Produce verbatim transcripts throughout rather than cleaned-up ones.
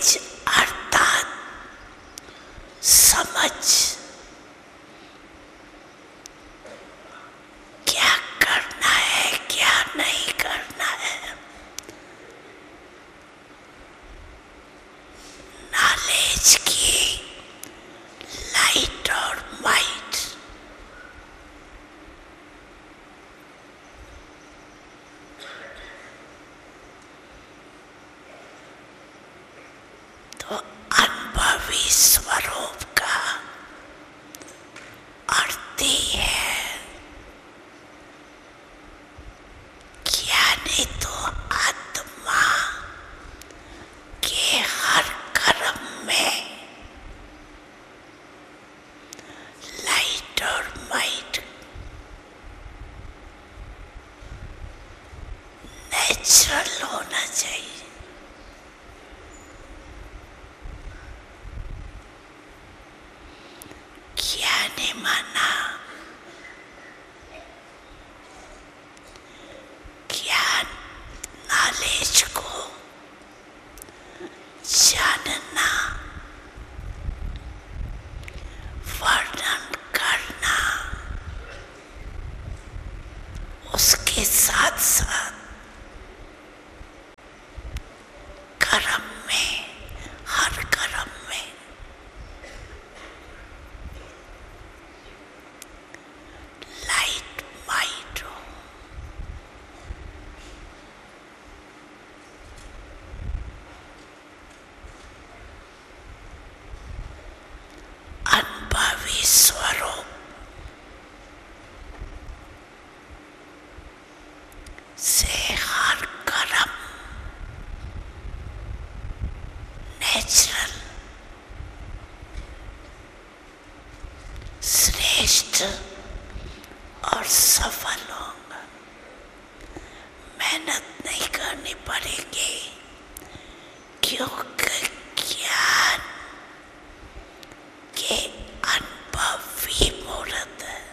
Knowledge अर्थात समझ, क्या करना है क्या नहीं करना है। नॉलेज की लाइट और माइट, तो अनुभवी स्वरूप का अर्थ ही है ज्ञानी तो आत्मा के हर कर्म में लाइट और माइट नेचुरल होना चाहिए। ज्ञानी माना ज्ञान, नॉलेज को जानना, वर्णन करना, उसके साथ साथ कर्म में, हर कर्म में लाइट माइट हो। अनुभवी स्वरूप से हर कर्म नेचुरल, श्रेष्ठ और सफल होगा। मेहनत नहीं करनी पड़ेगी क्योंकि ज्ञान के अनुभव ही मूर्त है।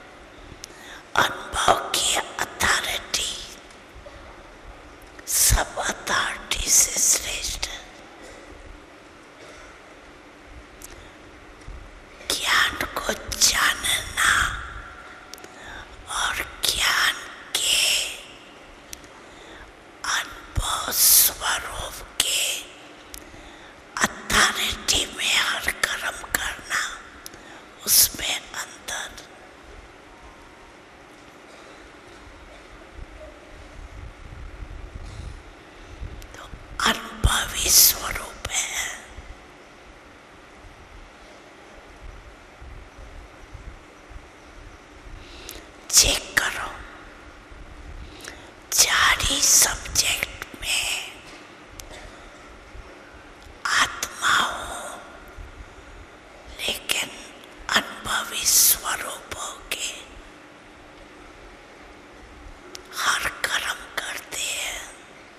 अनुभव की अथॉरिटी सब अथॉरिटी से श्रेष्ठ है। ज्ञान को जानना और ज्ञान के अनुभव स्वरूप के अथॉरिटी में हर कर्म करना, उसमें अंतर। तो अनुभवी स्वरूप है। चेक करो, चार ही सब्जेक्ट में आत्मा हो लेकिन अनुभवी स्वरूप हो के हर